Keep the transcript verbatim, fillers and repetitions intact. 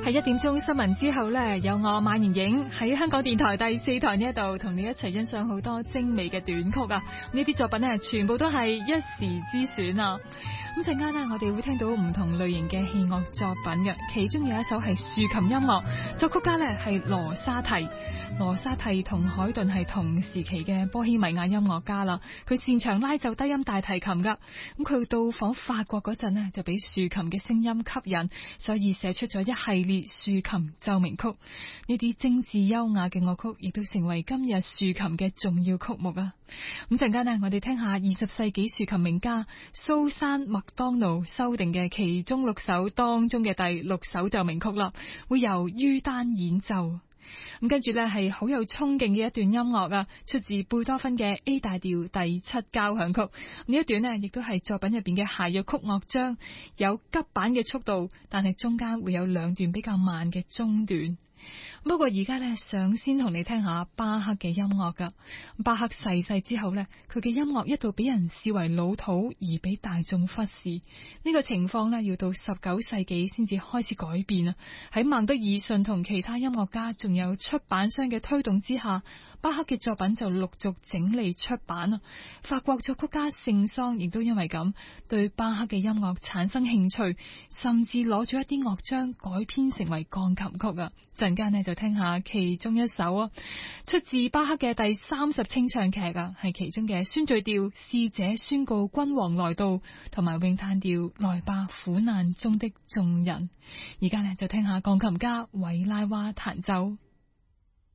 喺一點鐘新聞之後呢，有我馬妍影喺香港電台第四台呢一度同你一齊欣賞好多精美嘅短曲啊！呢啲作品呢，全部都係一時之選啊！咁陣間呢，我哋會聽到唔同類型嘅器樂作品嘅，其中有一首係豎琴音樂，作曲家呢係羅沙提。羅沙提同海頓係同時期嘅波希米亞音樂家啦，佢擅長拉奏低音大提琴噶。咁佢到訪法國嗰陣呢，就俾豎琴嘅聲音吸引，所以寫出咗一系列豎琴奏鳴曲。呢啲精緻優雅嘅樂曲，亦都成為今日豎琴嘅重要曲目啊！咁陣間呢，我哋聽下二十世紀豎琴名家蘇珊麥當勞修訂嘅其中六首當中嘅第六首奏鳴曲啦，會由于丹演奏。咁跟住呢係好有衝勁嘅一段音樂啊，出自貝多芬嘅 A 大調第七交響曲。呢一段呢亦都係作品入邊嘅諧謔曲樂章，有急板嘅速度，但係中間會有兩段比較慢嘅中段。不過而家呢，想先同你聽下巴赫嘅音樂噶。巴赫逝世之後呢，佢嘅音樂一度俾人視為老土而俾大眾忽視。呢、這個情況呢，要到十九世紀先至開始改變啊。喺孟德爾遜同其他音樂家仲有出版商嘅推動之下，巴赫嘅作品就陸續整理出版啊。法國作曲家聖桑亦都因為咁對巴赫嘅音樂產生興趣，甚至攞咗一啲樂章改編成為鋼琴曲啊。陣間呢就聽下其中一首啊，出自巴赫嘅第三十清唱劇啊，係其中嘅宣敘調使者宣告君王來到，同埋詠嘆調來吧苦難中的眾人。而家呢就聽下鋼琴家韋拉娃彈奏。